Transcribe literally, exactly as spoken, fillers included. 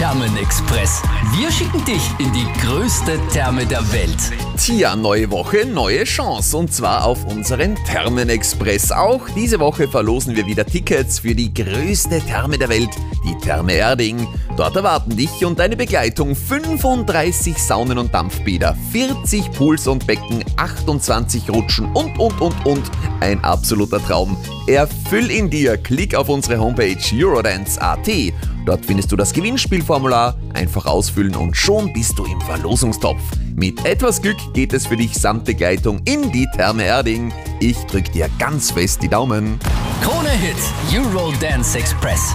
Thermenexpress. Wir schicken dich in die größte Therme der Welt. Tja, neue Woche, neue Chance. Und zwar auf unseren Thermenexpress. Auch diese Woche verlosen wir wieder Tickets für die größte Therme der Welt, die Therme Erding. Dort erwarten dich und deine Begleitung fünfunddreißig Saunen und Dampfbäder, vierzig Pools und Becken, achtundzwanzig Rutschen und, und, und, und. Ein absoluter Traum. Erfüll ihn dir. Klick auf unsere Homepage eurodance punkt a t. Dort findest du das Gewinnspielformular. Einfach ausfüllen und schon bist du im Verlosungstopf. Mit etwas Glück geht es für dich samt Begleitung in die Therme Erding. Ich drück dir ganz fest die Daumen. Krone Hit Eurodance Express.